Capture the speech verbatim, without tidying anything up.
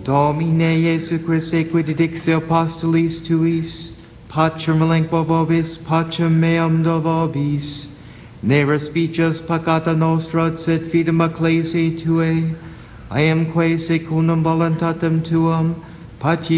Domine Iesu Christe, quid dixi apostolis tuis, pacem elenco vobis, pacem meam do vobis, ne respices peccata nostra, sed fidem ecclesiae Tuae, I am quae secundum voluntatem Tuam, paci